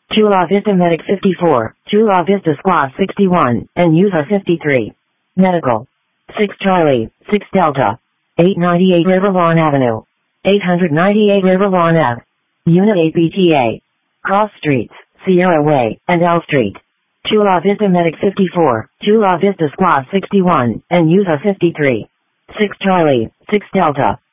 Chula Vista Medic 54, Chula Vista Squad 61, and user 53. Medical. 6 Charlie, 6 Delta. 898 Riverlawn Avenue. 898 Riverlawn Ave. Unit 8 BTA. Cross Streets, Sierra Way, and L Street. Chula Vista Medic 54, Chula Vista Squad 61, and user 53. 6 Charlie, 6 Delta.